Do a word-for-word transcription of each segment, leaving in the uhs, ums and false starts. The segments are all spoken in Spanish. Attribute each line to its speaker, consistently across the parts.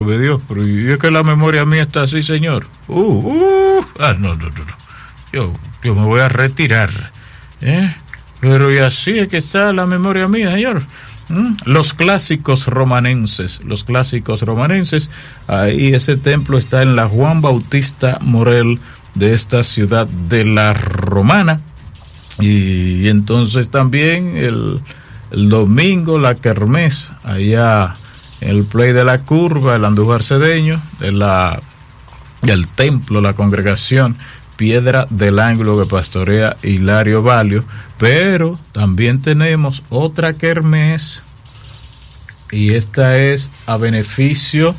Speaker 1: Dios, pero y es que la memoria mía está así, señor. Uh, uh, ah, no, no, no, no. Yo, yo me voy a retirar, ¿eh? Pero y así es que está la memoria mía, señor. ¿Mm? Los clásicos romanenses, los clásicos romanenses, ahí ese templo está en la Juan Bautista Morel de esta ciudad de la Romana. Y, y entonces también el, el domingo la kermés, allá el play de la curva, el Andújar Cedeño, de la, del templo, la congregación Piedra del Ángulo que pastorea Hilario Valio, pero también tenemos otra kermés y esta es a beneficio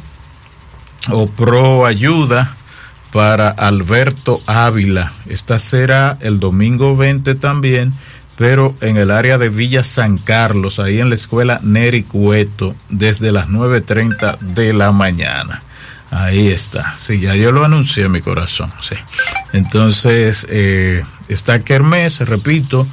Speaker 1: o pro ayuda para Alberto Ávila. Esta será el domingo veinte también, pero en el área de Villa San Carlos, ahí en la escuela Neri Cueto, desde las nueve treinta de la mañana. Ahí está, sí, ya yo lo anuncié en mi corazón, sí. Entonces, eh, esta kermés, repito,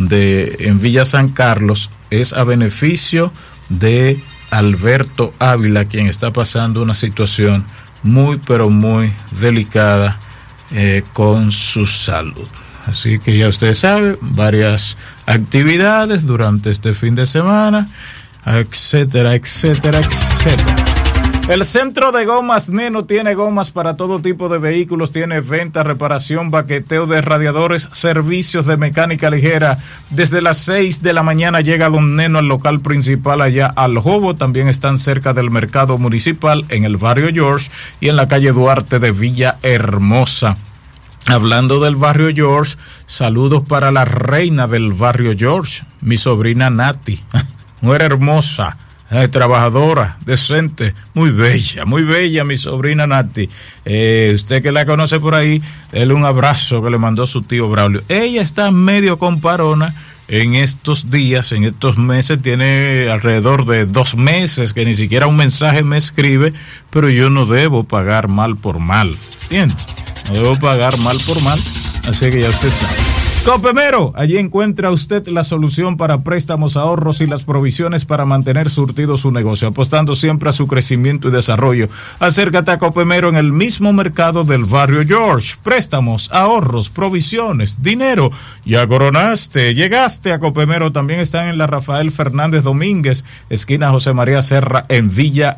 Speaker 1: de en Villa San Carlos, es a beneficio de Alberto Ávila, quien está pasando una situación muy, pero muy delicada eh, con su salud. Así que ya usted sabe, varias actividades durante este fin de semana, etcétera, etcétera, etcétera. El Centro de Gomas Neno tiene gomas para todo tipo de vehículos, tiene venta, reparación, baqueteo de radiadores, servicios de mecánica ligera. Desde las seis de la mañana llega Don Neno al local principal allá al Jobo. También están cerca del mercado municipal en el barrio George y en la calle Duarte de Villahermosa. Hablando del barrio George, saludos para la reina del barrio George, mi sobrina Nati, mujer hermosa. Eh, trabajadora, decente, muy bella, muy bella mi sobrina Nati. Eh, usted que la conoce por ahí, déle un abrazo que le mandó su tío Braulio. Ella está medio comparona en estos días, en estos meses, tiene alrededor de dos meses que ni siquiera un mensaje me escribe, pero yo no debo pagar mal por mal, ¿entiendes? No debo pagar mal por mal, así que ya usted sabe. Copemero, allí encuentra usted la solución para préstamos, ahorros y las provisiones para mantener surtido su negocio, apostando siempre a su crecimiento y desarrollo. Acércate a Copemero en el mismo mercado del barrio George. Préstamos, ahorros, provisiones, dinero. Ya coronaste, llegaste a Copemero. También están en la Rafael Fernández Domínguez, esquina José María Serra, en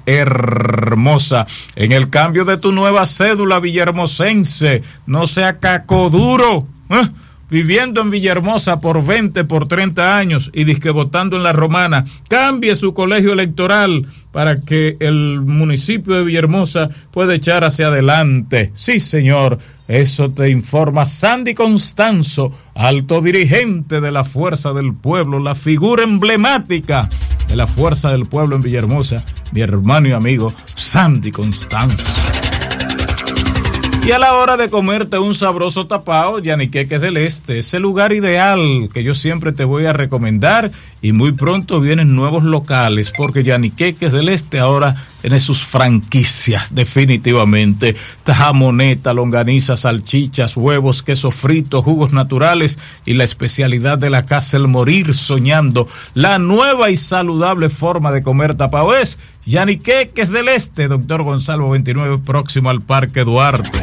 Speaker 1: Villahermosa. En el cambio de tu nueva cédula villahermosense, no sea cacoduro, ¿eh? Viviendo en Villahermosa por veinte, por treinta años y disque votando en la Romana, cambie su colegio electoral para que el municipio de Villahermosa pueda echar hacia adelante. Sí, señor, eso te informa Sandy Constanzo, alto dirigente de la Fuerza del Pueblo, la figura emblemática de la Fuerza del Pueblo en Villahermosa, mi hermano y amigo Sandy Constanzo. Y a la hora de comerte un sabroso tapao, Yaniqueques del Este, ese lugar ideal que yo siempre te voy a recomendar, y muy pronto vienen nuevos locales, porque Yaniqueques del Este ahora tiene sus franquicias, definitivamente. Jamoneta, longaniza, salchichas, huevos, queso frito, jugos naturales y la especialidad de la casa, el morir soñando. La nueva y saludable forma de comer tapao es Yaniqueques del Este, Doctor Gonzalo veintinueve, próximo al Parque Duarte.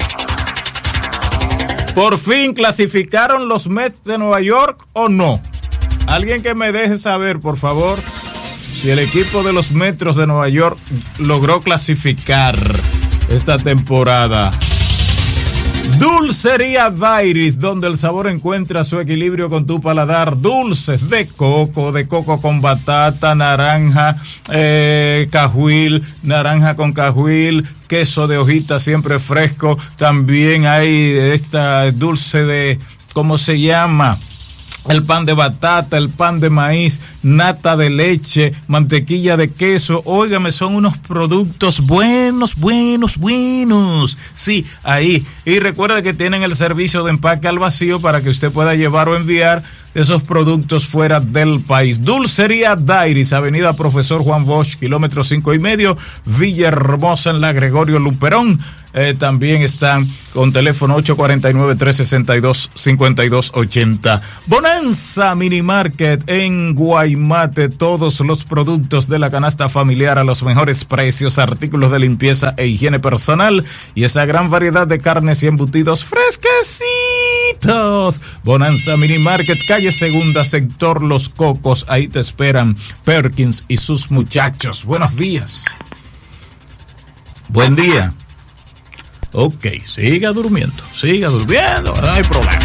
Speaker 1: ¿Por fin clasificaron los Mets de Nueva York o no? Alguien que me deje saber, por favor, si el equipo de los Metros de Nueva York logró clasificar esta temporada. Dulcería Dairis, donde el sabor encuentra su equilibrio con tu paladar. Dulces de coco, de coco con batata, naranja, eh, cajuil, naranja con cajuil, queso de hojita siempre fresco. También hay esta dulce de, ¿cómo se llama? El pan de batata, el pan de maíz, nata de leche, mantequilla de queso. Óigame, son unos productos buenos, buenos, buenos. Sí, ahí. Y recuerda que tienen el servicio de empaque al vacío para que usted pueda llevar o enviar esos productos fuera del país. Dulcería Dairis, avenida Profesor Juan Bosch, kilómetro cinco y medio, Villahermosa, en la Gregorio Luperón. eh, también están con teléfono ocho cuatro nueve, tres seis dos, cinco dos ocho cero. Bonanza Mini Market en Guaymate, todos los productos de la canasta familiar a los mejores precios, artículos de limpieza e higiene personal y esa gran variedad de carnes y embutidos fresquecitos. Bonanza Mini Market, calle Segunda, sector Los Cocos, ahí te esperan Perkins y sus muchachos. Buenos días. Buen día. Ok, siga durmiendo, siga durmiendo, no hay problema.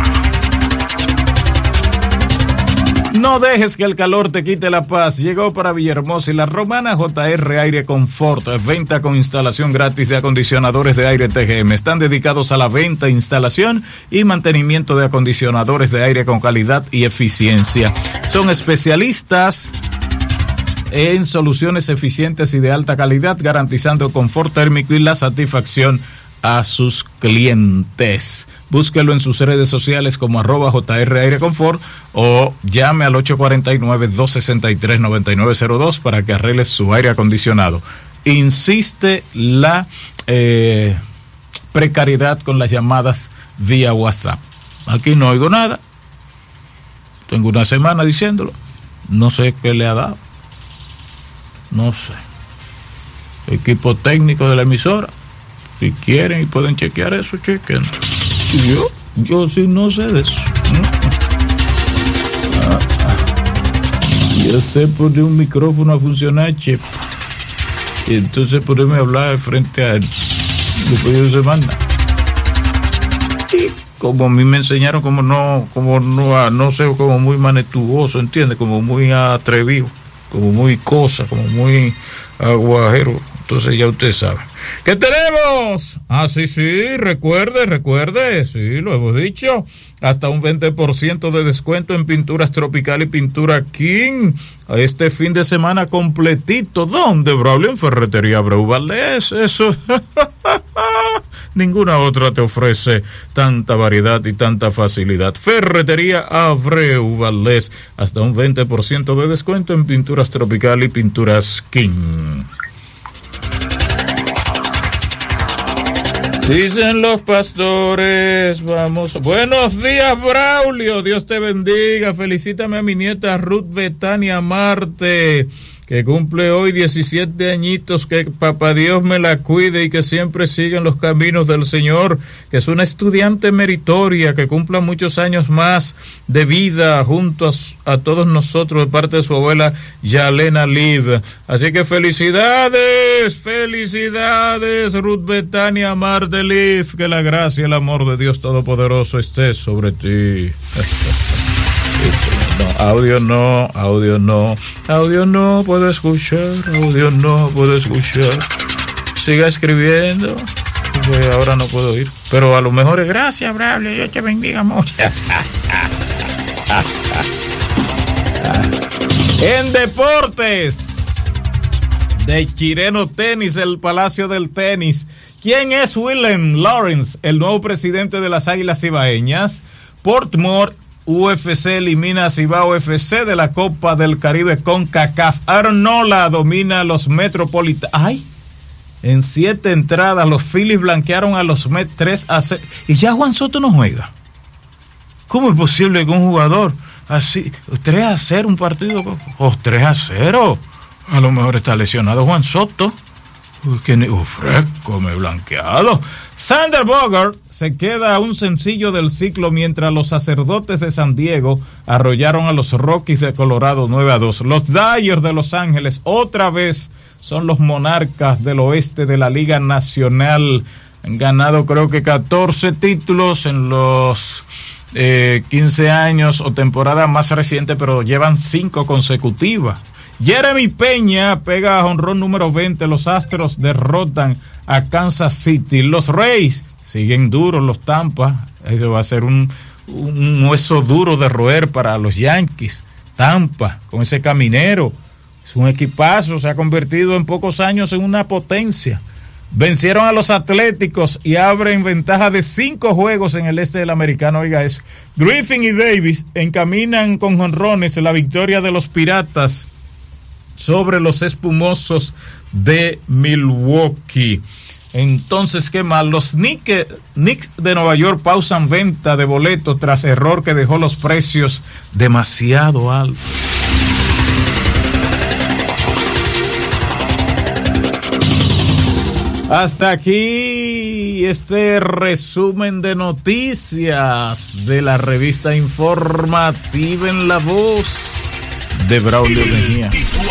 Speaker 1: No dejes que el calor te quite la paz. Llegó para Villahermosa y La Romana J R Aire Confort, venta con instalación gratis de acondicionadores de aire T G M. Están dedicados a la venta, instalación y mantenimiento de acondicionadores de aire con calidad y eficiencia. Son especialistas en soluciones eficientes y de alta calidad, garantizando confort térmico y la satisfacción a sus clientes. Búsquelo en sus redes sociales como arroba J R Aire Confort o llame al ocho cuatro nueve, dos seis tres, nueve nueve cero dos para que arregle su aire acondicionado. Insiste la eh, precariedad con las llamadas vía WhatsApp. Aquí no oigo nada. Tengo una semana diciéndolo. No sé qué le ha dado. No sé. Equipo técnico de la emisora. Si quieren y pueden chequear eso, chequen. Yo, yo sí no sé de eso. Ah, ah. Yo sé poner un micrófono a funcionar, chef. Y entonces ponerme a hablar frente a él. Después yo se manda. Y como a mí me enseñaron, como no, como no, no sé, como muy manetuoso, ¿entiendes? Como muy atrevido, como muy cosa, como muy aguajero. Entonces ya usted sabe. ¿Qué tenemos? Ah, sí, sí, recuerde, recuerde, sí, lo hemos dicho. Hasta un veinte por ciento de descuento en pinturas Tropical y pintura King. Este fin de semana completito. ¿Dónde, Braulio? En Ferretería Abreu Valdés. Eso. Ninguna otra te ofrece tanta variedad y tanta facilidad. Ferretería Abreu Valdés. Hasta un veinte por ciento de descuento en pinturas Tropical y pinturas King. Dicen los pastores, vamos. Buenos días, Braulio, Dios te bendiga. Felicítame a mi nieta Ruth Betania Marte, que cumple hoy diecisiete añitos. Que papá Dios me la cuide y que siempre siga en los caminos del Señor, que es una estudiante meritoria, que cumpla muchos años más de vida junto a, a todos nosotros de parte de su abuela Yalena Liv. Así que felicidades, felicidades Ruth Betania Marte Liv, que la gracia y el amor de Dios Todopoderoso esté sobre ti. No, audio no, audio no, audio no puedo escuchar, audio no puedo escuchar. Siga escribiendo, pues ahora no puedo oír, pero a lo mejor es gracias, Braulio, Dios te bendiga mucho. En deportes, de Chireno Tenis, el Palacio del Tenis. ¿Quién es Willem Lawrence, el nuevo presidente de las Águilas Cibaeñas? Portmore U F C elimina a Cibao F C de la Copa del Caribe con CACAF. Aaron Nola domina a los Metropolitanos. ¡Ay! En siete entradas, los Phillies blanquearon a los Mets tres a cero. Y ya Juan Soto no juega. ¿Cómo es posible que un jugador así, tres a cero un partido? O tres a cero. A lo mejor está lesionado Juan Soto. Que uh, fresco, me blanqueado. Sander Bogart se queda a un sencillo del ciclo mientras los Sacerdotes de San Diego arrollaron a los Rockies de Colorado nueve a dos. Los Dodgers de Los Ángeles otra vez son los monarcas del oeste de la Liga Nacional. Han ganado creo que catorce títulos en los eh, quince años o temporada más reciente, pero llevan cinco consecutivas. Jeremy Peña pega a jonrón número veinte. Los Astros derrotan a Kansas City. Los Rays siguen duros, los Tampa. Eso va a ser un, un hueso duro de roer para los Yankees. Tampa, con ese caminero. Es un equipazo, se ha convertido en pocos años en una potencia. Vencieron a los Atléticos y abren ventaja de cinco juegos en el este del americano. Oiga eso. Griffin y Davis encaminan con jonrones la victoria de los Piratas sobre los Espumosos de Milwaukee. Entonces, ¿qué más? Los Knicks de Nueva York pausan venta de boletos tras error que dejó los precios demasiado altos. Hasta aquí este resumen de noticias de la revista informativa en la voz de Braulio Mejía.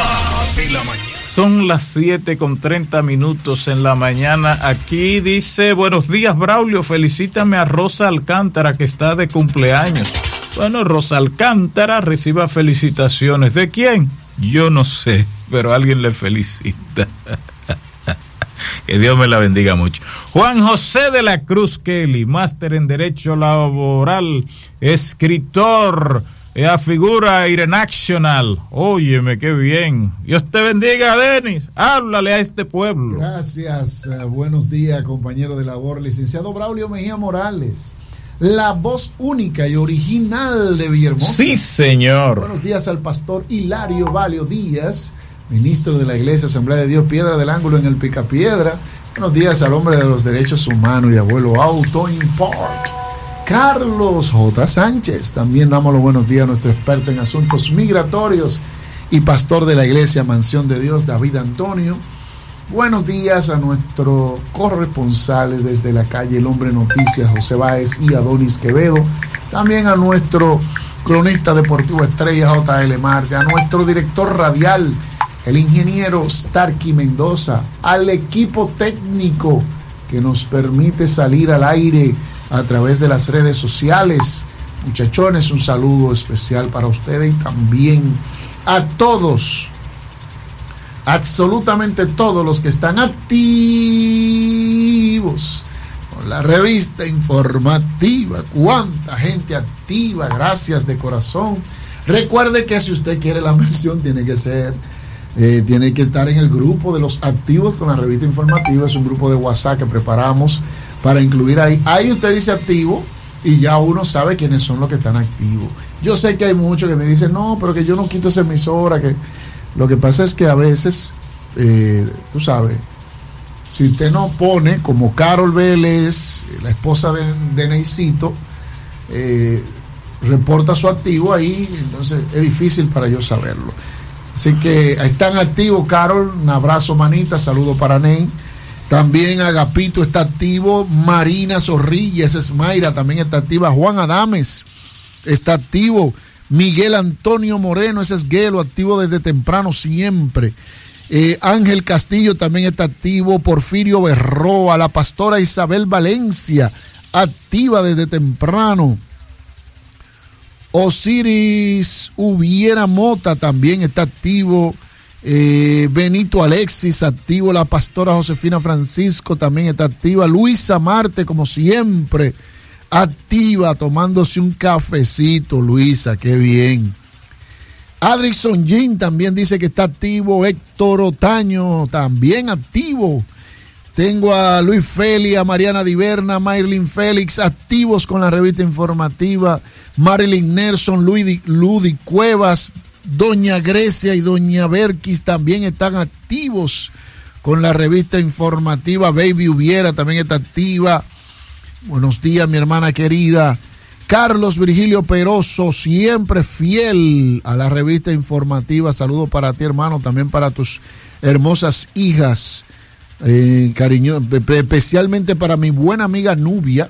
Speaker 1: Son las siete con treinta minutos en la mañana. Aquí dice, buenos días Braulio, felicítame a Rosa Alcántara que está de cumpleaños. Bueno, Rosa Alcántara reciba felicitaciones. ¿De quién? Yo no sé, pero alguien le felicita. Que Dios me la bendiga mucho. Juan José de la Cruz Kelly, máster en Derecho Laboral, escritor, a figura internacional. Óyeme, qué bien. Dios te bendiga, Denis. Háblale a este pueblo.
Speaker 2: Gracias. Uh, buenos días, compañero de labor. Licenciado Braulio Mejía Morales, la voz única y original de Villahermosa.
Speaker 1: Sí, señor.
Speaker 2: Buenos días al pastor Hilario Valio Díaz, ministro de la Iglesia Asamblea de Dios, Piedra del Ángulo en el Picapiedra. Buenos días al hombre de los derechos humanos y abuelo Auto Import, Carlos J. Sánchez. También damos los buenos días a nuestro experto en asuntos migratorios y pastor de la Iglesia Mansión de Dios, David Antonio. Buenos días a nuestro corresponsal desde la calle El Hombre Noticias, José Báez y Adonis Quevedo. También a nuestro cronista deportivo estrella, J L Marte, a nuestro director radial, el ingeniero Starky Mendoza, al equipo técnico que nos permite salir al aire a través de las redes sociales. Muchachones, un saludo especial para ustedes y también a todos, absolutamente todos los que están activos con la revista informativa. Cuánta gente activa, gracias de corazón. Recuerde que si usted quiere la mención tiene que ser Eh, tiene que estar en el grupo de los activos con la revista informativa. Es un grupo de WhatsApp que preparamos para incluir ahí. Ahí usted dice activo y ya uno sabe quiénes son los que están activos. Yo sé que hay muchos que me dicen, no, pero que yo no quito esa emisora. Que lo que pasa es que a veces, eh, tú sabes, si usted no pone, como Carol Vélez, la esposa de, de Neisito, eh, reporta su activo ahí, entonces es difícil para yo saberlo. Así que están activos, Carol, un abrazo, manita, saludo para Ney. También Agapito está activo, Marina Zorrilla, esa es Mayra, también está activa, Juan Adames está activo, Miguel Antonio Moreno, ese es Guelo, activo desde temprano siempre. Eh, Ángel Castillo también está activo, Porfirio Berroa, la pastora Isabel Valencia, activa desde temprano. Osiris Hubiera Mota también está activo, eh, Benito Alexis activo, la pastora Josefina Francisco también está activa, Luisa Marte como siempre activa tomándose un cafecito. Luisa, qué bien. Adrison Jean también dice que está activo, Héctor Otaño también activo. Tengo a Luis Feli, a Mariana Diverna, Maylin Félix activos con la revista informativa. Marilyn Nelson, Luis Ludi Cuevas, Doña Grecia y Doña Berkis también están activos con la revista informativa. Baby Hubiera también está activa. Buenos días, mi hermana querida. Carlos Virgilio Peroso, siempre fiel a la revista informativa. Saludos para ti, hermano, también para tus hermosas hijas. Eh, cariño, especialmente para mi buena amiga Nubia.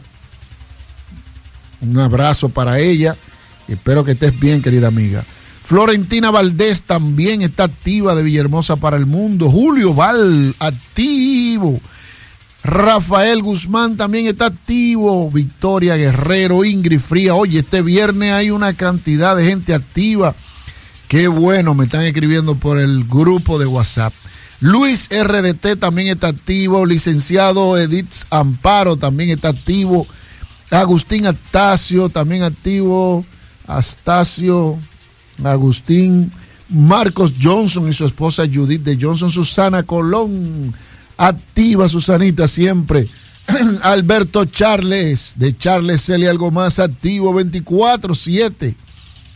Speaker 2: Un abrazo para ella. Espero que estés bien, querida amiga. Florentina Valdés también está activa de Villahermosa para el mundo. Julio Val, activo. Rafael Guzmán también está activo. Victoria Guerrero, Ingrid Fría. Oye, este viernes hay una cantidad de gente activa. Qué bueno, me están escribiendo por el grupo de WhatsApp. Luis R D T también está activo. Licenciado Edith Amparo también está activo. Agustín Astacio también activo. Astacio, Agustín. Marcos Johnson y su esposa Judith de Johnson. Susana Colón, activa Susanita siempre. Alberto Charles, de Charles Celia algo más, activo veinticuatro siete.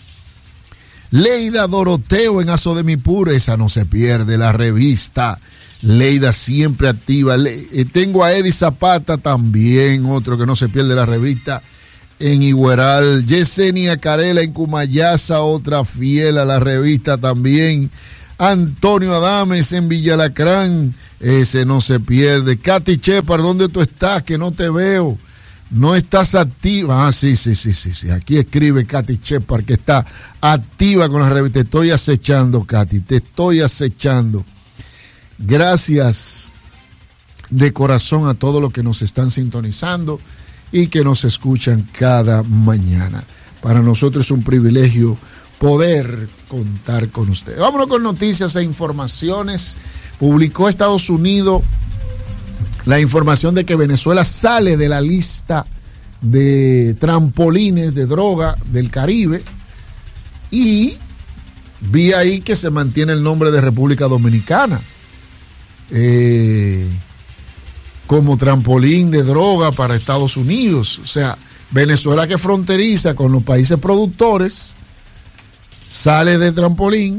Speaker 2: Leida Doroteo en Azo de mi Pura, esa no se pierde, la revista Leida siempre activa. Le, eh, tengo a Eddie Zapata también, otro que no se pierde la revista en Igueral. Yesenia Carela en Cumayasa, otra fiel a la revista también. Antonio Adames en Villalacrán, ese no se pierde. Katy Shepard, ¿dónde tú estás? Que no te veo. No estás activa. Ah, sí, sí, sí, sí, sí. Aquí escribe Katy Shepard que está activa con la revista. Te estoy acechando, Katy, te estoy acechando. Gracias de corazón a todos los que nos están sintonizando y que nos escuchan cada mañana. Para nosotros es un privilegio poder contar con ustedes. Vámonos con noticias e informaciones. Publicó Estados Unidos la información de que Venezuela sale de la lista de trampolines de droga del Caribe y vi ahí que se mantiene el nombre de República Dominicana eh, como trampolín de droga para Estados Unidos. O sea, Venezuela, que fronteriza con los países productores, sale de trampolín.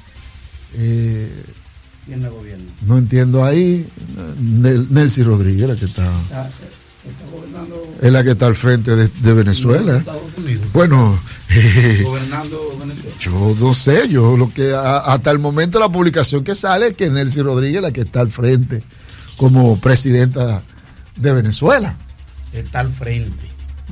Speaker 2: Eh,
Speaker 3: ¿Quién la gobierna?
Speaker 2: No entiendo ahí. Nelcy Rodríguez, la que está,
Speaker 3: está, está gobernando.
Speaker 2: Es la que está al frente de, de Venezuela.
Speaker 3: Estados Unidos.
Speaker 2: Bueno, eh,
Speaker 3: gobernando Venezuela.
Speaker 2: Yo no sé, yo lo que a, hasta el momento la publicación que sale es que Nelcy Rodríguez es la que está al frente como presidenta de Venezuela.
Speaker 3: Está al frente.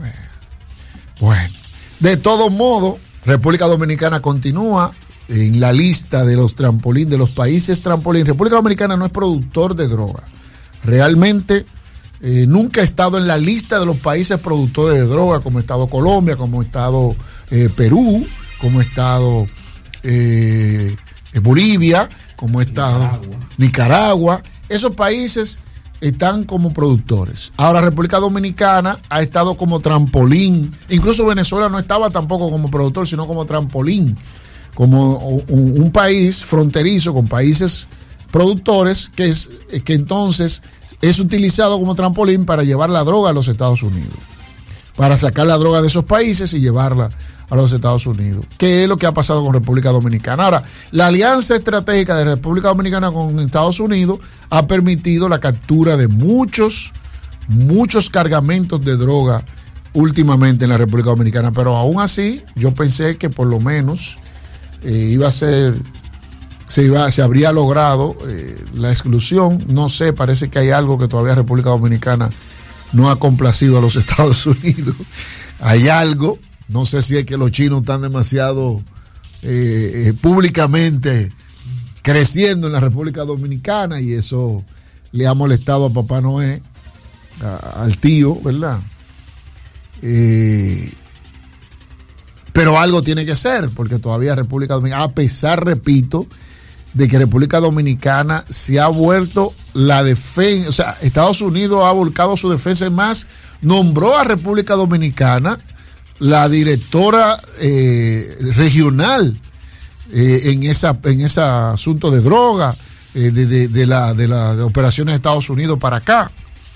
Speaker 2: Bueno, de todos modos, República Dominicana continúa en la lista de los trampolín, de los países trampolín. República Dominicana no es productor de droga. Realmente eh, nunca ha estado en la lista de los países productores de droga, como ha estado Colombia, como ha estado eh, Perú, como ha estado eh, Bolivia, como ha estado Nicaragua. Nicaragua. Esos países están como productores. Ahora República Dominicana ha estado como trampolín. Incluso Venezuela no estaba tampoco como productor, sino como trampolín. Como un, un país fronterizo con países productores que, es, que entonces es utilizado como trampolín para llevar la droga a los Estados Unidos, para sacar la droga de esos países y llevarla a los Estados Unidos. ¿Qué es lo que ha pasado con República Dominicana? Ahora, la alianza estratégica de República Dominicana con Estados Unidos ha permitido la captura de muchos, muchos cargamentos de droga últimamente en la República Dominicana, pero aún así yo pensé que por lo menos Eh, iba a ser, se iba, se habría logrado eh, la exclusión. No sé, parece que hay algo que todavía República Dominicana no ha complacido a los Estados Unidos. Hay algo, no sé si es que los chinos están demasiado eh, eh, públicamente creciendo en la República Dominicana y eso le ha molestado a Papá Noé, a, al tío, ¿verdad? Eh, Pero algo tiene que ser, porque todavía República Dominicana, a pesar, repito, de que República Dominicana se ha vuelto la defensa, o sea, Estados Unidos ha volcado su defensa más, nombró a República Dominicana la directora eh, regional eh, en esa en ese asunto de droga, eh, de, de, de, la, de las de operaciones de Estados Unidos para acá.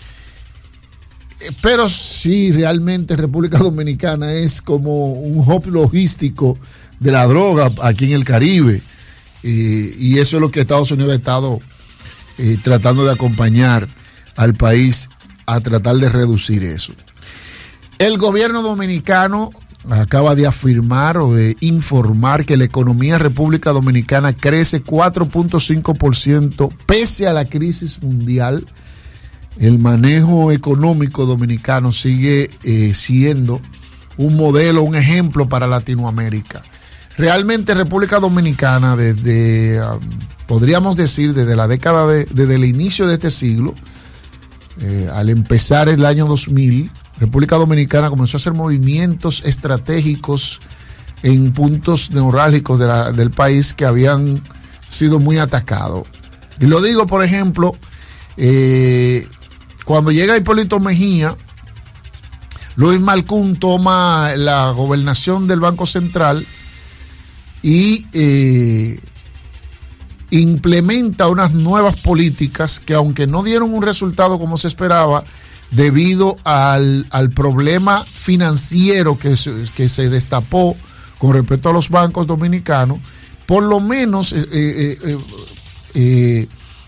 Speaker 2: Pero sí, realmente República Dominicana es como un hub logístico de la droga aquí en el Caribe. Eh, y eso es lo que Estados Unidos ha estado eh, tratando de acompañar al país a tratar de reducir eso. El gobierno dominicano acaba de afirmar o de informar que la economía de República Dominicana crece cuatro punto cinco por ciento pese a la crisis mundial. El manejo económico dominicano sigue eh, siendo un modelo, un ejemplo para Latinoamérica. Realmente República Dominicana, desde, um, podríamos decir, desde la década, de, desde el inicio de este siglo, eh, al empezar el año dos mil, República Dominicana comenzó a hacer movimientos estratégicos en puntos neurálgicos de la, del país que habían sido muy atacados. Y lo digo, por ejemplo, eh, cuando llega Hipólito Mejía, Luis Malcún toma la gobernación del Banco Central y eh, implementa unas nuevas políticas que, aunque no dieron un resultado como se esperaba, debido al, al problema financiero que se, que se destapó con respecto a los bancos dominicanos, por lo menos eh, eh, eh, eh,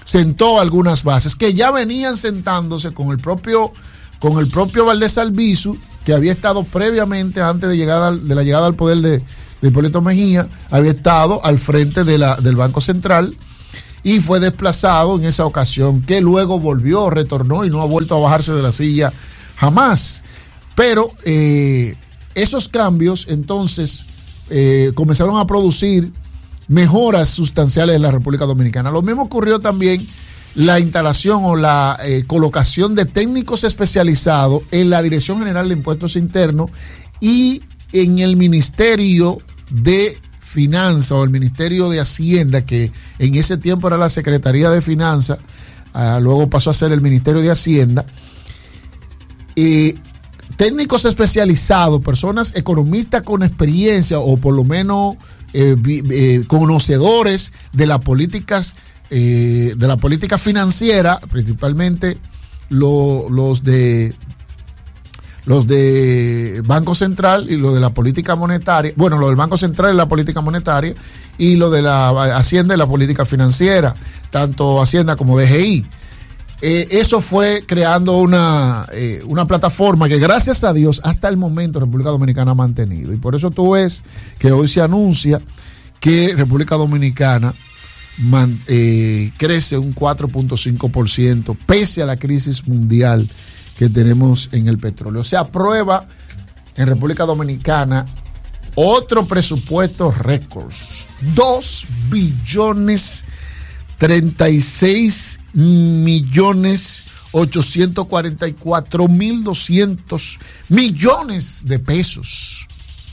Speaker 2: sentó algunas bases que ya venían sentándose con el propio, con el propio Valdés Albizu, que había estado previamente, antes de, llegar al, de la llegada al poder de, de Hipólito Mejía, había estado al frente de la, del Banco Central y fue desplazado en esa ocasión, que luego volvió, retornó y no ha vuelto a bajarse de la silla jamás. Pero eh, esos cambios entonces eh, comenzaron a producir mejoras sustanciales en la República Dominicana. Lo mismo ocurrió también la instalación o la eh, colocación de técnicos especializados en la Dirección General de Impuestos Internos y en el Ministerio de Finanzas o el Ministerio de Hacienda, que en ese tiempo era la Secretaría de Finanzas, uh, luego pasó a ser el Ministerio de Hacienda. Eh, técnicos especializados, personas economistas con experiencia o por lo menos eh, eh, conocedores de las políticas eh, de la política financiera, principalmente lo, los de los de Banco Central y lo de la política monetaria, bueno, lo del Banco Central y la política monetaria y lo de la Hacienda y la política financiera, tanto Hacienda como D G I. Eh, eso fue creando una, eh, una plataforma que gracias a Dios hasta el momento República Dominicana ha mantenido, y por eso tú ves que hoy se anuncia que República Dominicana man, eh, crece un cuatro punto cinco por ciento pese a la crisis mundial que tenemos en el petróleo. Se aprueba en República Dominicana otro presupuesto récords, dos billones treinta y seis millones ochocientos cuarenta y cuatro mil doscientos millones de pesos.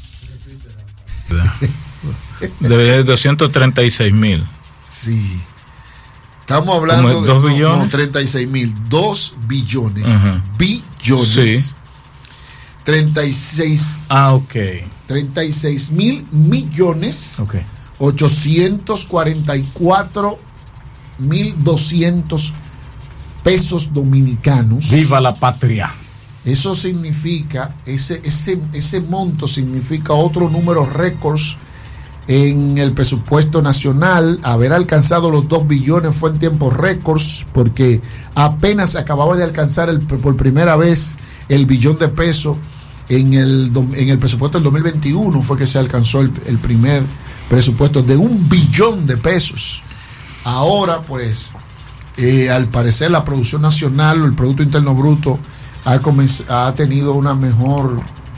Speaker 1: De doscientos treinta y seis mil.
Speaker 2: Sí. Estamos hablando de
Speaker 1: dos
Speaker 2: no,
Speaker 1: billones.
Speaker 2: No, treinta y seis mil, dos billones.
Speaker 1: Uh-huh.
Speaker 2: Billones.
Speaker 1: Sí.
Speaker 2: treinta y seis.
Speaker 1: Ah, ok.
Speaker 2: treinta y seis mil millones.
Speaker 1: Ok.
Speaker 2: ochocientos cuarenta y cuatro mil doscientos pesos dominicanos.
Speaker 1: Viva la patria.
Speaker 2: Eso significa, ese, ese, ese monto significa otro número récords en el presupuesto nacional. Haber alcanzado los dos billones fue en tiempos récords, porque apenas acababa de alcanzar el, por primera vez el billón de pesos en el, en el presupuesto del dos mil veintiuno, fue que se alcanzó el, el primer presupuesto de un billón de pesos. Ahora, pues, eh, al parecer la producción nacional o el Producto Interno Bruto ha, comenz- ha tenido una mejor,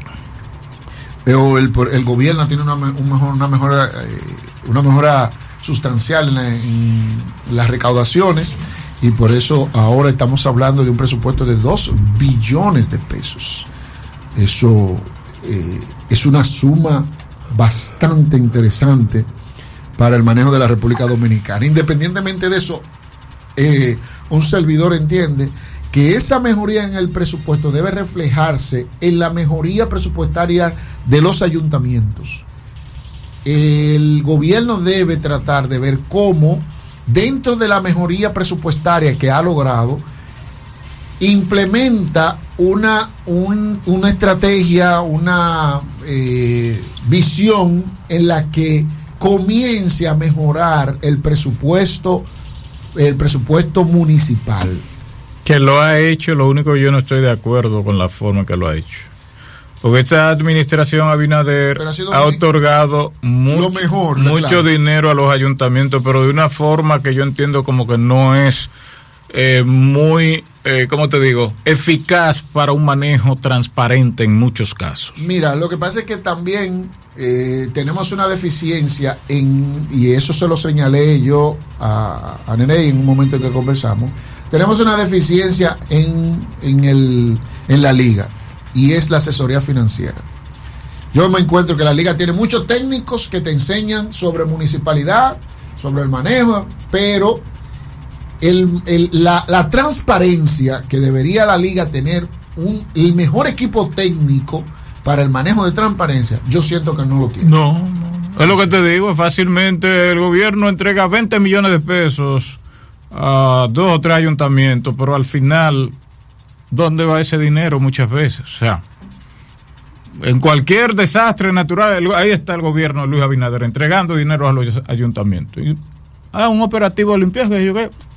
Speaker 2: eh, o el, el gobierno tiene una, un mejor, una, mejora, eh, una mejora sustancial en, la, en las recaudaciones, y por eso ahora estamos hablando de un presupuesto de dos billones de pesos. Eso eh, es una suma bastante interesante para el manejo de la República Dominicana. Independientemente de eso, eh, un servidor entiende que esa mejoría en el presupuesto debe reflejarse en la mejoría presupuestaria de los ayuntamientos. El gobierno debe tratar de ver cómo, dentro de la mejoría presupuestaria que ha logrado, implementa una, un, una estrategia, una eh, visión en la que comience a mejorar el presupuesto, el presupuesto municipal.
Speaker 1: Que lo ha hecho, lo único que yo no estoy de acuerdo con la forma que lo ha hecho. Porque esta administración Abinader ha otorgado mucho,
Speaker 2: lo mejor,
Speaker 1: mucho
Speaker 2: claro.
Speaker 1: dinero a los ayuntamientos, pero de una forma que yo entiendo como que no es eh, muy, eh, ¿cómo te digo?, eficaz para un manejo transparente en muchos casos.
Speaker 2: Mira, lo que pasa es que también eh, tenemos una deficiencia en, y eso se lo señalé yo a, a Nene en un momento en que conversamos, tenemos una deficiencia en, en, el, en la liga, y es la asesoría financiera. Yo me encuentro que la liga tiene muchos técnicos que te enseñan sobre municipalidad, sobre el manejo, pero el, el, la, la transparencia que debería la liga tener, un, el mejor equipo técnico para el manejo de transparencia, yo siento que no lo tiene.
Speaker 1: No, no. Es lo que te digo, fácilmente el gobierno entrega veinte millones de pesos a dos o tres ayuntamientos, pero al final, ¿dónde va ese dinero muchas veces? O sea, en cualquier desastre natural, ahí está el gobierno de Luis Abinader entregando dinero a los ayuntamientos. Y, ah, un operativo de limpieza, yo qué,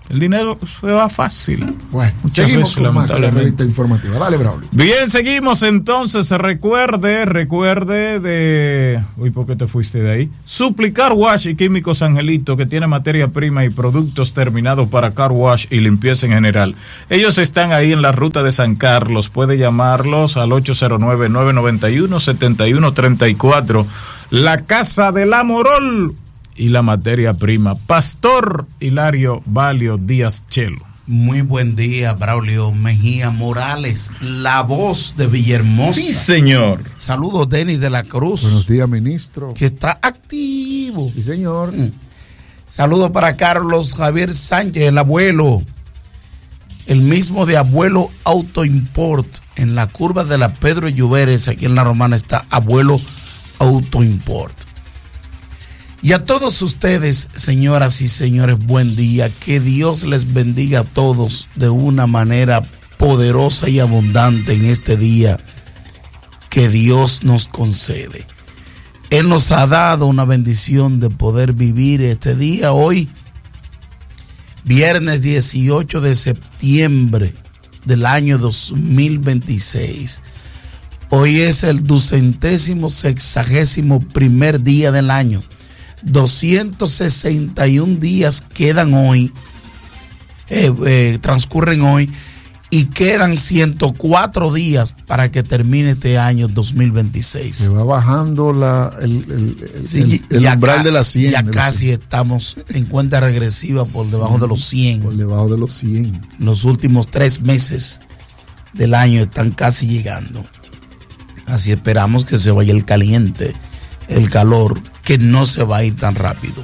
Speaker 1: El dinero se va fácil.
Speaker 2: Bueno,
Speaker 1: Muchas
Speaker 2: seguimos
Speaker 1: veces,
Speaker 2: con más de la
Speaker 1: lamentablemente.
Speaker 2: revista informativa. Dale, Braulio.
Speaker 1: Bien, seguimos entonces. Recuerde, recuerde de... Uy, ¿por qué te fuiste de ahí? Suplicar Wash y Químicos Angelito, que tiene materia prima y productos terminados para car wash y limpieza en general. Ellos están ahí en la ruta de San Carlos. Puede llamarlos al ocho cero nueve, nueve nueve uno, siete uno tres cuatro. La Casa del Amorol y la materia prima. Pastor Hilario Valio Díaz Chelo.
Speaker 3: Muy buen día, Braulio Mejía Morales, la voz de Villahermosa.
Speaker 1: Sí, señor.
Speaker 3: Saludos, Denis de la Cruz.
Speaker 2: Buenos días, ministro.
Speaker 3: Que está activo.
Speaker 2: Sí, señor.
Speaker 3: Mm. Saludos para Carlos Javier Sánchez, el abuelo. El mismo de Abuelo Auto Import. En la curva de la Pedro Lluveres, aquí en La Romana, está Abuelo Auto Import. Y a todos ustedes, señoras y señores, buen día. Que Dios les bendiga a todos de una manera poderosa y abundante en este día que Dios nos concede. Él nos ha dado una bendición de poder vivir este día hoy, viernes dieciocho de septiembre del año dos mil veintiséis. Hoy es el ducentésimo sexagésimo primer día del año. doscientos sesenta y un días quedan hoy, eh, eh, transcurren hoy, y quedan ciento cuatro días para que termine este año dos mil veintiséis.
Speaker 2: Se va bajando la, el, el, el,
Speaker 3: Sí,
Speaker 2: el, el
Speaker 3: ya
Speaker 2: umbral
Speaker 3: ca-
Speaker 2: de las cien.
Speaker 3: Ya
Speaker 2: de los
Speaker 3: casi
Speaker 2: cien.
Speaker 3: estamos en cuenta regresiva por debajo
Speaker 2: Sí,
Speaker 3: de los cien.
Speaker 2: Por debajo de los cien.
Speaker 3: Los últimos tres meses del año están casi llegando. Así esperamos que se vaya el caliente, el calor, que no se va a ir tan rápido.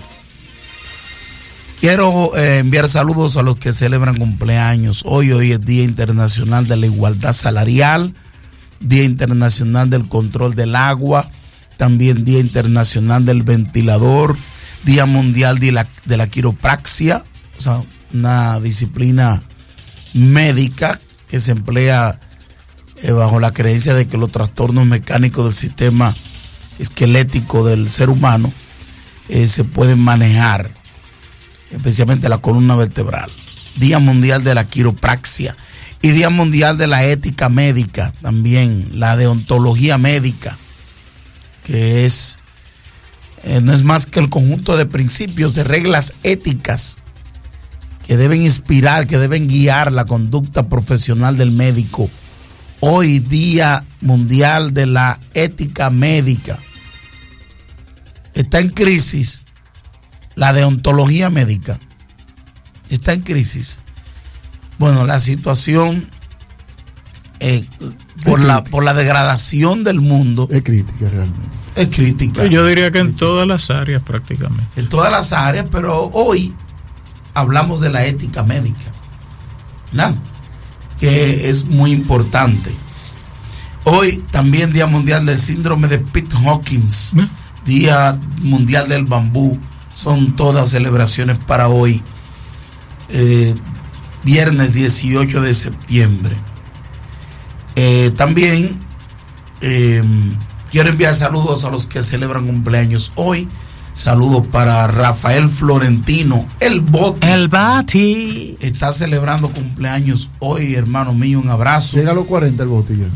Speaker 3: Quiero eh, enviar saludos a los que celebran cumpleaños. Hoy, hoy es Día Internacional de la Igualdad Salarial, Día Internacional del Control del Agua, también Día Internacional del Ventilador, Día Mundial de la, de la Quiropraxia, o sea, una disciplina médica que se emplea eh, bajo la creencia de que los trastornos mecánicos del sistema esquelético del ser humano eh, se pueden manejar, especialmente la columna vertebral. Día Mundial de la Quiropraxia y Día Mundial de la Ética Médica, también la deontología médica, que es eh, no es más que el conjunto de principios, de reglas éticas que deben inspirar, que deben guiar la conducta profesional del médico. Hoy, Día Mundial de la Ética Médica. Está en crisis la deontología médica. Está en crisis. Bueno, la situación eh, por, la, por la degradación del mundo
Speaker 2: Es crítica realmente.
Speaker 3: es crítica.
Speaker 1: Yo diría que en todas las áreas prácticamente.
Speaker 3: En todas las áreas, pero hoy hablamos de la ética médica, ¿no? Que es muy importante. Hoy también Día Mundial del Síndrome de Pitt-Hopkins,
Speaker 1: ¿Eh?
Speaker 3: Día Mundial del Bambú, son todas celebraciones para hoy, eh, viernes dieciocho de septiembre. Eh, también eh, quiero enviar saludos a los que celebran cumpleaños hoy. Saludos para Rafael Florentino, el Boti.
Speaker 1: El Bati.
Speaker 3: Está celebrando cumpleaños hoy, hermano mío, un abrazo.
Speaker 2: Llega a los cuarenta el botella.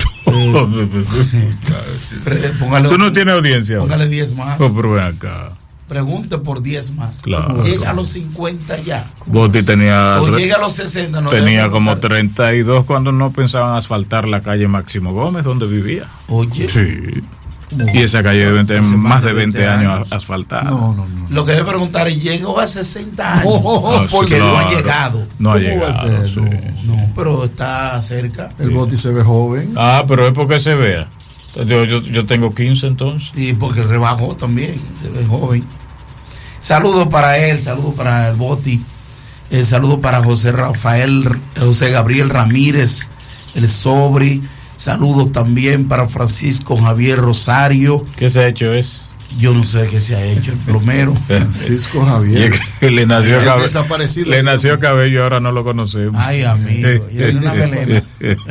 Speaker 3: Pre- póngale,
Speaker 1: Tú no tienes audiencia.
Speaker 3: póngale diez más.
Speaker 1: Oh, pero ven acá.
Speaker 3: Pregunte por diez más.
Speaker 1: Claro.
Speaker 3: Llega a los cincuenta ya.
Speaker 1: Boti tenía,
Speaker 3: O llega a los sesenta. No
Speaker 1: tenía
Speaker 3: debe
Speaker 1: como
Speaker 3: preguntar.
Speaker 1: treinta y dos cuando no pensaban asfaltar la calle Máximo Gómez donde vivía.
Speaker 3: Oye,
Speaker 1: Sí. Y esa calle debe tener
Speaker 3: Hace
Speaker 1: más de veinte años asfaltada.
Speaker 2: No, no, no.
Speaker 3: lo que debe preguntar es, ¿llegó a sesenta años?
Speaker 2: Oh,
Speaker 1: Ah, sí,
Speaker 3: porque no ha
Speaker 1: claro.
Speaker 3: llegado.
Speaker 1: No ha
Speaker 2: ¿Cómo va a
Speaker 1: llegado.
Speaker 2: ser?
Speaker 1: sí.
Speaker 2: No.
Speaker 3: No, pero está cerca.
Speaker 2: El boti se ve joven.
Speaker 1: Ah, pero es porque se vea. Yo, yo, yo tengo quince entonces.
Speaker 3: Y porque el rebajó también, se ve joven. Saludos para él, saludos para el Boti, eh, saludos para José Rafael, José Gabriel Ramírez, el Sobri, saludos también para Francisco Javier Rosario.
Speaker 1: ¿Qué se ha hecho eso?
Speaker 3: Yo no sé qué se ha hecho, el plomero.
Speaker 2: Francisco Javier.
Speaker 1: le nació
Speaker 2: Es
Speaker 1: cabello.
Speaker 2: desaparecido.
Speaker 1: Le nació cabello, ahora no lo conocemos.
Speaker 3: Ay, amigo, y es una melena.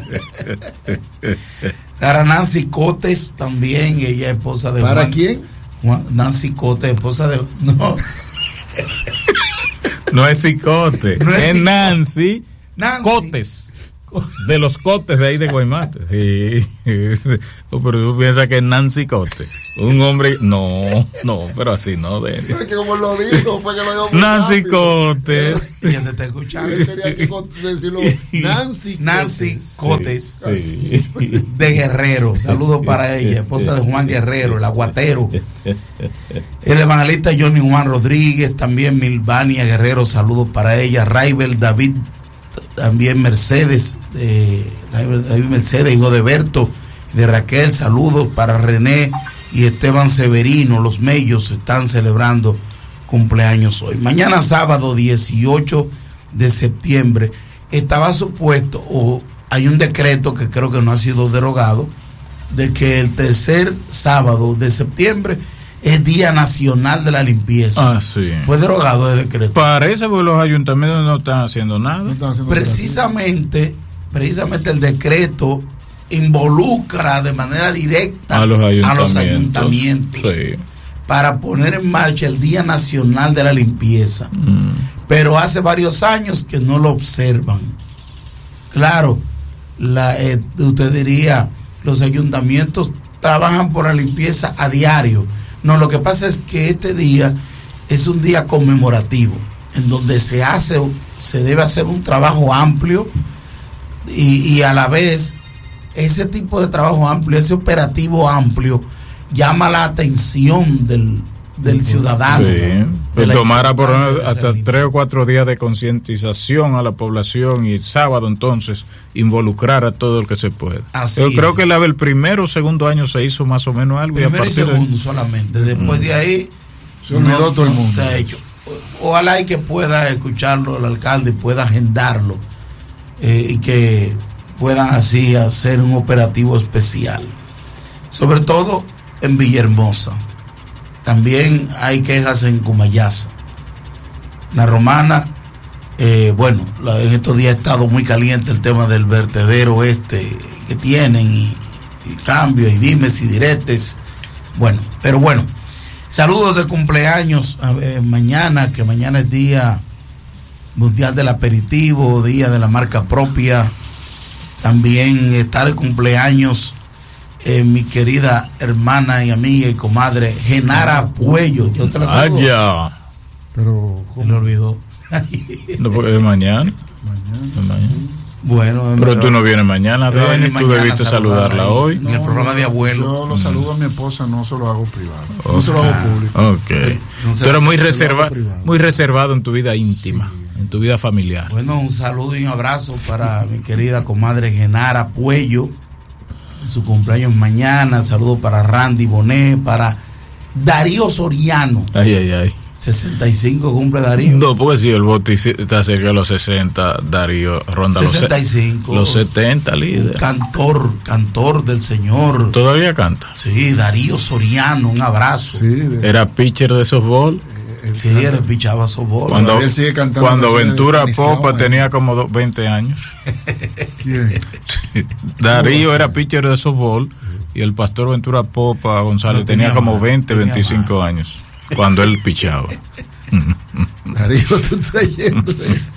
Speaker 3: Para Nancy Cotes también, ella es esposa de
Speaker 2: ¿Para
Speaker 3: Juan-
Speaker 2: quién?
Speaker 3: Juan- Nancy Cotes, esposa de... No.
Speaker 1: No es cicote, no es, es Nancy,
Speaker 3: Nancy
Speaker 1: Cotes. De los Cotes de ahí de Guaymate. Sí. Pero tú piensas que es Nancy Cote. Un hombre. No, no, pero así no. De...
Speaker 2: Es que como lo dijo, fue que lo dijo.
Speaker 1: Nancy Cotes.
Speaker 3: Ya te está escuchando.
Speaker 2: Sería que decirlo Nancy
Speaker 3: Nancy Cotes.
Speaker 1: Sí, sí.
Speaker 3: De Guerrero. Saludos para ella, esposa de Juan Guerrero, el aguatero. El evangelista Johnny Juan Rodríguez, también Milvania Guerrero, saludos para ella. Raibel David, también Mercedes, eh, David Mercedes, hijo de Berto, de Raquel, saludos para René y Esteban Severino. Los Mellos están celebrando cumpleaños hoy. Mañana sábado dieciocho de septiembre estaba supuesto, o hay un decreto que creo que no ha sido derogado, de que el tercer sábado de septiembre es Día Nacional de la Limpieza.
Speaker 1: Ah, sí.
Speaker 3: Fue derogado el decreto.
Speaker 1: Parece que los ayuntamientos no están haciendo nada.
Speaker 2: No están haciendo
Speaker 3: Precisamente, precisamente el decreto involucra de manera directa
Speaker 1: a los ayuntamientos,
Speaker 3: a los ayuntamientos
Speaker 1: sí,
Speaker 3: para poner en marcha el Día Nacional de la Limpieza. Mm. Pero hace varios años que no lo observan. Claro, la, eh, usted diría, los ayuntamientos trabajan por la limpieza a diario. No, lo que pasa es que este día es un día conmemorativo, en donde se hace, se debe hacer un trabajo amplio y, y a la vez ese tipo de trabajo amplio, ese operativo amplio, llama la atención del, del ciudadano.
Speaker 1: Sí,
Speaker 3: ¿no?
Speaker 1: pues
Speaker 3: de
Speaker 1: tomara por hasta
Speaker 3: de
Speaker 1: tres o cuatro días de concientización a la población y el sábado entonces involucrar a todo el que se pueda.
Speaker 3: Así
Speaker 1: Yo creo
Speaker 3: es.
Speaker 1: que la, el primero o segundo año se hizo más o menos algo.
Speaker 3: Primero y,
Speaker 1: y
Speaker 3: segundo
Speaker 1: de...
Speaker 3: solamente. Después mm. de ahí
Speaker 2: se olvidó
Speaker 3: no,
Speaker 2: todo el
Speaker 3: no
Speaker 2: mundo.
Speaker 3: Está hecho. Ojalá y que pueda escucharlo el alcalde, pueda agendarlo eh, y que puedan así hacer un operativo especial. Sobre todo en Villahermosa. También hay quejas en Comayasa. La Romana, eh, bueno, la, en estos días ha estado muy caliente el tema del vertedero este que tienen y, y cambios y dimes y diretes. Bueno, pero bueno, saludos de cumpleaños eh, mañana, que mañana es Día Mundial del Aperitivo, Día de la Marca Propia. También está de cumpleaños Eh, mi querida hermana y amiga y comadre Genara Puello. Yo te la saludo.
Speaker 1: Ah, ya.
Speaker 2: Pero
Speaker 3: Se le olvidó.
Speaker 1: No, porque es mañana.
Speaker 2: Mañana.
Speaker 1: mañana.
Speaker 3: Bueno,
Speaker 1: pero
Speaker 3: pero,
Speaker 1: tú no vienes mañana,
Speaker 3: pero
Speaker 1: Dani, tú
Speaker 3: mañana
Speaker 1: debiste saludarla
Speaker 3: ahí,
Speaker 1: hoy.
Speaker 3: En el programa de abuelo.
Speaker 2: Yo lo saludo a mi esposa, no se lo hago privado.
Speaker 1: Okay.
Speaker 2: No se lo hago público.
Speaker 1: Ok.
Speaker 3: Entonces,
Speaker 1: tú eres muy,
Speaker 2: se lo
Speaker 1: reserva,
Speaker 2: hago privado.
Speaker 1: muy reservado en tu vida íntima, sí, en tu vida familiar.
Speaker 3: Bueno, un saludo y un abrazo sí. para mi querida comadre Genara Puello. Su cumpleaños mañana. Saludo para Randy Bonet, para Darío Soriano.
Speaker 1: Ay, ay, ay.
Speaker 3: sesenta y cinco cumple Darío.
Speaker 1: No, porque si el bote está cerca de los sesenta, Darío ronda
Speaker 3: sesenta y cinco.
Speaker 1: Los, los setenta, líder.
Speaker 3: Un cantor, cantor del Señor.
Speaker 1: ¿Todavía canta?
Speaker 3: Sí, Darío Soriano, un abrazo.
Speaker 2: Sí, de...
Speaker 1: Era pitcher de softball.
Speaker 2: Eh,
Speaker 3: sí, él pichaba softball.
Speaker 1: Cuando,
Speaker 2: él sigue cantando
Speaker 1: cuando Ventura Popa
Speaker 2: eh.
Speaker 1: tenía como do, veinte años.
Speaker 2: ¿Quién?
Speaker 1: Sí. Darío era pitcher de softball y el pastor Ventura Popa González no tenía, tenía como más, veinte, veinticinco más. Años cuando él pichaba.
Speaker 2: Darío, tú estás yendo.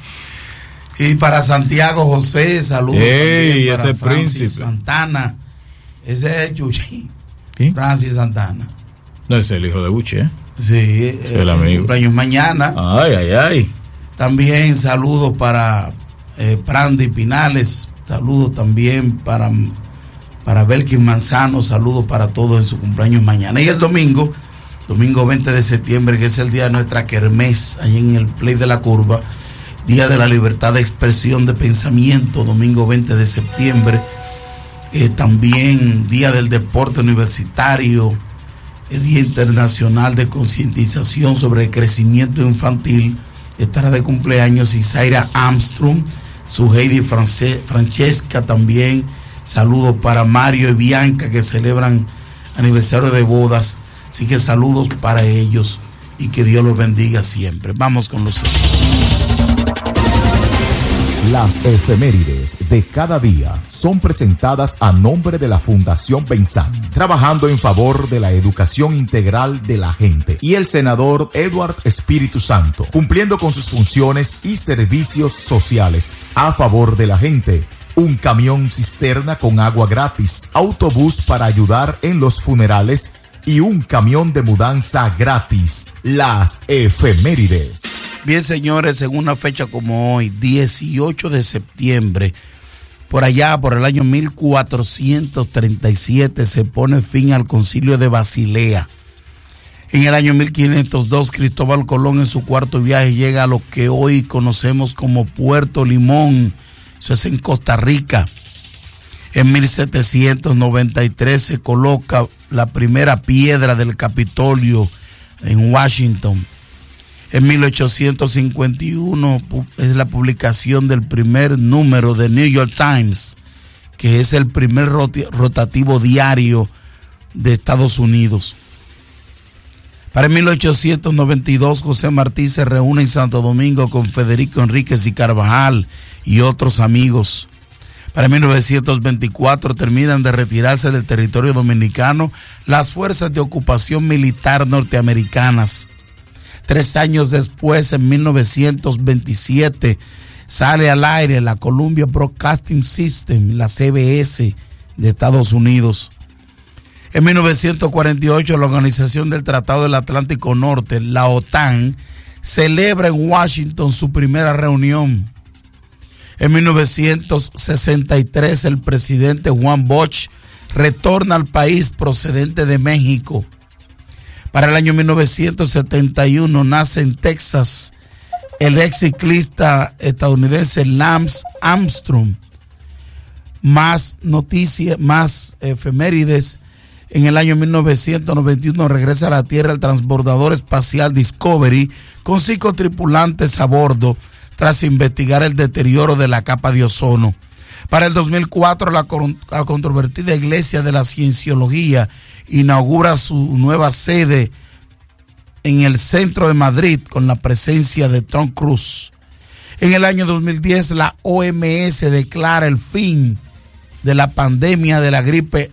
Speaker 3: Y para Santiago José, saludos.
Speaker 1: Ey,
Speaker 3: para
Speaker 1: ese
Speaker 3: Francis
Speaker 1: príncipe
Speaker 3: Santana. Ese es Chuchi.
Speaker 1: ¿Sí?
Speaker 3: Francis Santana.
Speaker 1: No, es el hijo de Buche, ¿eh?
Speaker 3: Sí,
Speaker 1: el
Speaker 3: eh,
Speaker 1: amigo.
Speaker 3: Cumpleaños mañana.
Speaker 1: Ay, ay, ay.
Speaker 3: También saludos para eh, Prandi Pinales. Saludos también para, para Belkin Manzano. Saludos para todos en su cumpleaños mañana. Y el domingo, domingo veinte de septiembre, que es el día de nuestra kermés, ahí en el Play de la Curva. Día de la libertad de expresión de pensamiento, domingo veinte de septiembre. Eh, también Día del Deporte Universitario. El Día Internacional de Concientización sobre el Crecimiento Infantil. Estará de cumpleaños Isaira Armstrong, su Heidi France, Francesca también. Saludos para Mario y Bianca, que celebran aniversario de bodas. Así que saludos para ellos y que Dios los bendiga siempre. Vamos con los
Speaker 4: Las efemérides de cada día son presentadas a nombre de la Fundación Benzán, trabajando en favor de la educación integral de la gente, y el senador Edward Espíritu Santo, cumpliendo con sus funciones y servicios sociales a favor de la gente. Un camión cisterna con agua gratis, autobús para ayudar en los funerales y un camión de mudanza gratis. Las efemérides.
Speaker 3: Bien, señores, en una fecha como hoy, dieciocho de septiembre, por allá, por el año mil cuatrocientos treinta y siete, se pone fin al Concilio de Basilea. En el año mil quinientos dos, Cristóbal Colón en su cuarto viaje llega a lo que hoy conocemos como Puerto Limón. Eso es en Costa Rica. En mil setecientos noventa y tres se coloca la primera piedra del Capitolio en Washington. En mil ochocientos cincuenta y uno es la publicación del primer número de New York Times, que es el primer rotativo diario de Estados Unidos. Para mil ochocientos noventa y dos, José Martí se reúne en Santo Domingo con Federico Enríquez y Carvajal y otros amigos. Para mil novecientos veinticuatro terminan de retirarse del territorio dominicano las fuerzas de ocupación militar norteamericanas. Tres años después, en mil novecientos veintisiete, sale al aire la Columbia Broadcasting System, la C B S de Estados Unidos. En mil novecientos cuarenta y ocho, la Organización del Tratado del Atlántico Norte, la OTAN, celebra en Washington su primera reunión. En mil novecientos sesenta y tres, el presidente Juan Bosch retorna al país procedente de México. Para el año mil novecientos setenta y uno nace en Texas el ex ciclista estadounidense Lance Armstrong. Más noticias, más efemérides. En el año mil novecientos noventa y uno regresa a la Tierra el transbordador espacial Discovery con cinco tripulantes a bordo tras investigar el deterioro de la capa de ozono. Para el dos mil cuatro, la, la controvertida Iglesia de la Cienciología inaugura su nueva sede en el centro de Madrid con la presencia de Tom Cruise. En el año dos mil diez, la O M S declara el fin de la pandemia de la gripe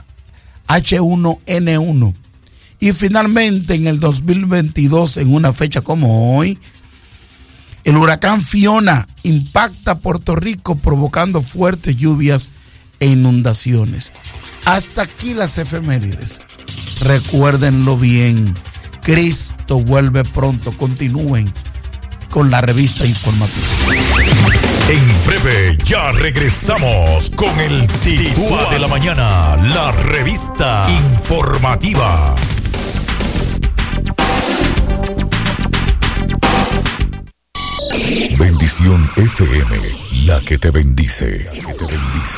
Speaker 3: H uno N uno. Y finalmente, en el dos mil veintidós, en una fecha como hoy, el huracán Fiona impacta Puerto Rico provocando fuertes lluvias e inundaciones. Hasta aquí las efemérides. Recuérdenlo bien. Cristo vuelve pronto. Continúen con la revista informativa.
Speaker 5: En breve ya regresamos con el Titúa de la Mañana, la revista informativa. Bendición F M, la que te bendice, que te bendice.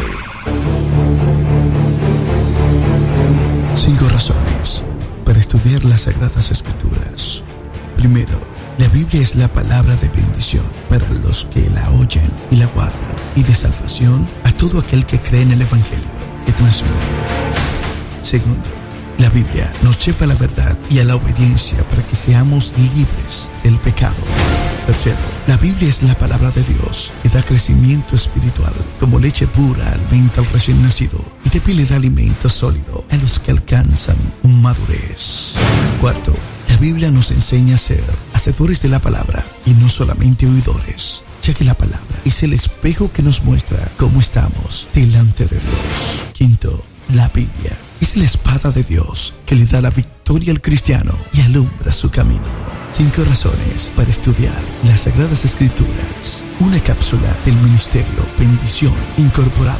Speaker 6: Cinco razones para estudiar las Sagradas Escrituras. Primero, la Biblia es la palabra de bendición para los que la oyen y la guardan, y de salvación a todo aquel que cree en el Evangelio que transmite. Segundo, la Biblia nos lleva a la verdad y a la obediencia para que seamos libres del pecado. Tercero, la Biblia es la palabra de Dios que da crecimiento espiritual, como leche pura alimenta al recién nacido y de pie le da alimento sólido a los que alcanzan madurez. Cuarto, la Biblia nos enseña a ser hacedores de la palabra y no solamente oidores, ya que la palabra es el espejo que nos muestra cómo estamos delante de Dios. Quinto, la Biblia es la espada de Dios que le da la victoria al cristiano y alumbra su camino. Cinco razones para estudiar las Sagradas Escrituras. Una cápsula del Ministerio Bendición Incorporado.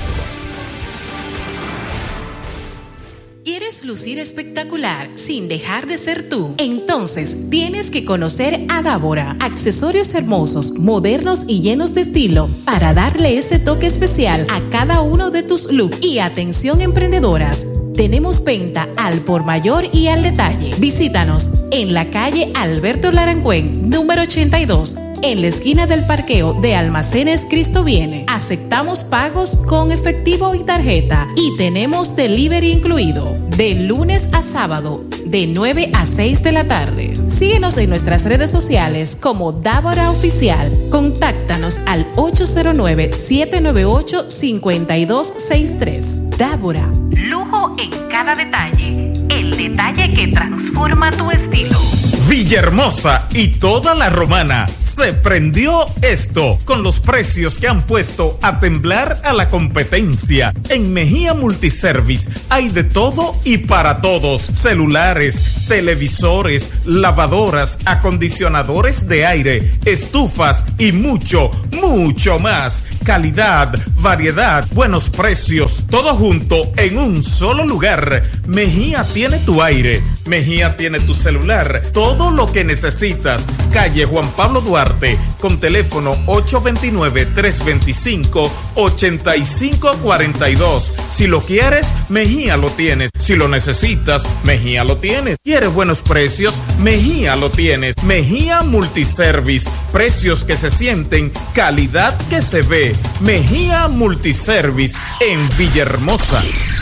Speaker 7: ¿Quieres lucir espectacular sin dejar de ser tú? Entonces tienes que conocer a Dávora. Accesorios hermosos, modernos y llenos de estilo para darle ese toque especial a cada uno de tus looks. Y atención emprendedoras, Tenemos venta al por mayor y al detalle. Visítanos en la calle Alberto Larangüen, número ochenta y dos, en la esquina del parqueo de Almacenes Cristo Viene. Aceptamos pagos con efectivo y tarjeta y tenemos delivery incluido de lunes a sábado de nueve a seis de la tarde. Síguenos en nuestras redes sociales como Dávora Oficial. Contáctanos al ocho cero nueve, siete nueve ocho, cinco dos seis tres. Dávora. Lujo en cada detalle. El detalle que transforma tu estilo.
Speaker 8: Villahermosa y toda la Romana. Se prendió esto con los precios que han puesto a temblar a la competencia. En Mejía Multiservice hay de todo y para todos. Celulares, televisores, lavadoras, acondicionadores de aire, estufas y mucho, mucho más. Calidad, variedad, buenos precios, todo junto en un solo lugar. Mejía tiene tu aire, Mejía tiene tu celular, todo lo que necesitas. Calle Juan Pablo Duarte, con teléfono ocho dos nueve, tres dos cinco, ocho cinco cuatro dos. Si lo quieres, Mejía lo tienes. Si lo necesitas, Mejía lo tienes. ¿Quieres buenos precios? Mejía lo tienes. Mejía Multiservice, precios que se sienten, calidad que se ve. Mejía Multiservice en Villahermosa.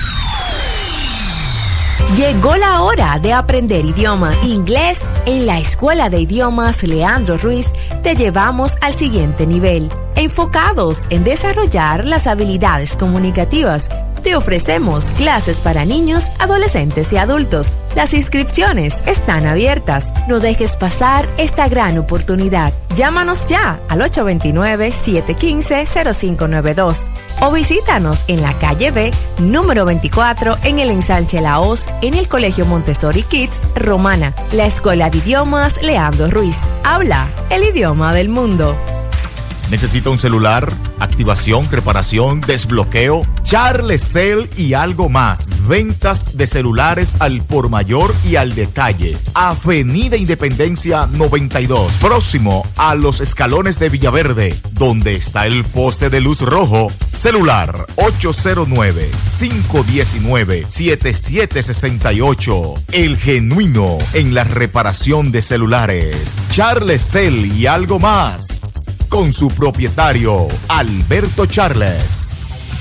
Speaker 9: Llegó la hora de aprender idioma inglés. En la Escuela de Idiomas Leandro Ruiz te llevamos al siguiente nivel. Enfocados en desarrollar las habilidades comunicativas, te ofrecemos clases para niños, adolescentes y adultos. Las inscripciones están abiertas. No dejes pasar esta gran oportunidad. Llámanos ya al ocho dos nueve, siete uno cinco, cero cinco nueve dos o visítanos en la calle B, número veinticuatro, en el Ensanche La Hoz, en el Colegio Montessori Kids Romana. La Escuela de Idiomas Leandro Ruiz. Habla el idioma del mundo.
Speaker 4: ¿Necesita un celular? Activación, reparación, desbloqueo, Charlecel y algo más. Ventas de celulares al por mayor y al detalle. Avenida Independencia noventa y dos, próximo a los escalones de Villaverde, donde está el poste de luz rojo. Celular ocho cero nueve, cinco uno nueve, siete siete seis ocho. El genuino en la reparación de celulares. Charlecel y algo más. Con su propietario, Alberto Charles.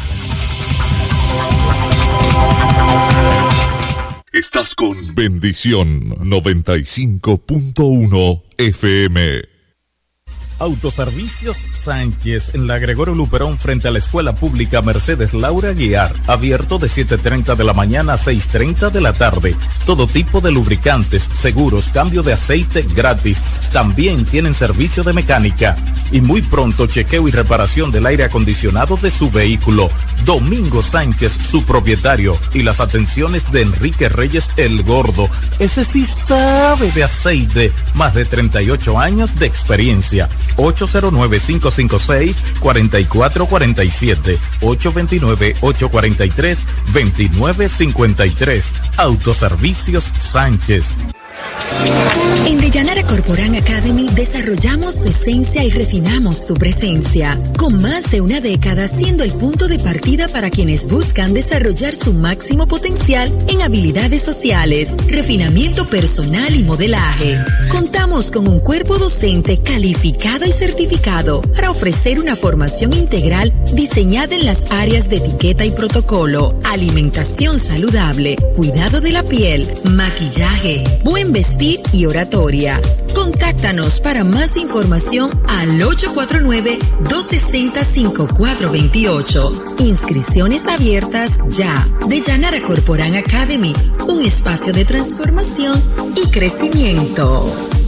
Speaker 5: Estás con Bendición noventa y cinco punto uno F M.
Speaker 8: Autoservicios Sánchez en la Gregorio Luperón frente a la Escuela Pública Mercedes Laura Guiar, abierto de siete treinta de la mañana a seis treinta de la tarde. Todo tipo de lubricantes, seguros, cambio de aceite gratis. También tienen servicio de mecánica y muy pronto chequeo y reparación del aire acondicionado de su vehículo. Domingo Sánchez, su propietario, y las atenciones de Enrique Reyes el Gordo. Ese sí sabe de aceite, más de treinta y ocho años de experiencia. ocho cero nueve, cinco cinco seis, cuatro cuatro cuatro siete, ocho dos nueve, ocho cuatro tres, dos nueve cinco tres. Autoservicios Sánchez.
Speaker 10: En Deyanara Corporán Academy desarrollamos tu esencia y refinamos tu presencia, con más de una década siendo el punto de partida para quienes buscan desarrollar su máximo potencial en habilidades sociales, refinamiento personal y modelaje. Contamos con un cuerpo docente calificado y certificado para ofrecer una formación integral diseñada en las áreas de etiqueta y protocolo, alimentación saludable, cuidado de la piel, maquillaje, buen vestir y oratoria. Contáctanos para más información al ocho cuatro nueve, dos seis cero, cinco cuatro dos ocho. Inscripciones abiertas ya. Deyanara Corporán Academy, un espacio de transformación y crecimiento.